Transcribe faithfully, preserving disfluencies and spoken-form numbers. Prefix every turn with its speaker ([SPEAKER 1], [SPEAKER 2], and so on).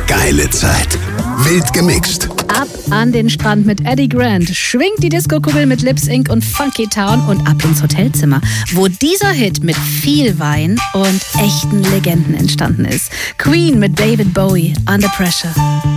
[SPEAKER 1] Geile Zeit. Wild gemixt.
[SPEAKER 2] Ab an den Strand mit Eddie Grant. Schwingt die Disco-Kugel mit Lips Incorporated und Funky Town und ab ins Hotelzimmer, wo dieser Hit mit viel Wein und echten Legenden entstanden ist. Queen mit David Bowie, Under Pressure.